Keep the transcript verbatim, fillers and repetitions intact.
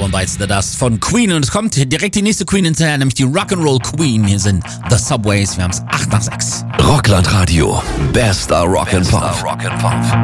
One Bites the Dust von Queen. Und es kommt direkt die nächste Queen hinterher, nämlich die Rock'n'Roll Queen. Hier sind The Subways. Wir haben es acht nach sechs. Rockland Radio. Bester Rock and Pop.